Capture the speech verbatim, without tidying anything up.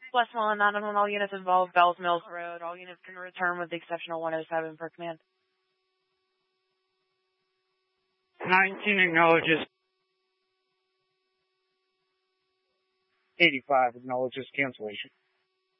Westmoreland, nine one one, all units involved, Bells Mills Road. All units can return with the exception of one oh seven per command. nineteen acknowledges. eighty-five acknowledges cancellation.